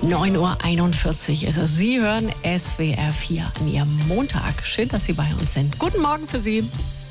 9:41 Uhr ist es. Sie hören SWR 4 an Ihrem Montag. Schön, dass Sie bei uns sind. Guten Morgen für Sie.